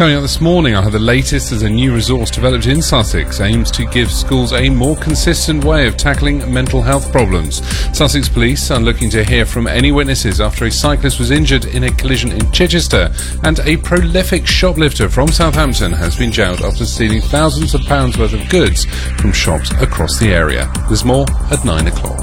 Coming up this morning, I have the latest as a new resource developed in Sussex aims to give schools a more consistent way of tackling mental health problems. Sussex Police are looking to hear from any witnesses after a cyclist was injured in a collision in Chichester, and a prolific shoplifter from Southampton has been jailed after stealing thousands of pounds worth of goods from shops across the area. There's more at 9 o'clock.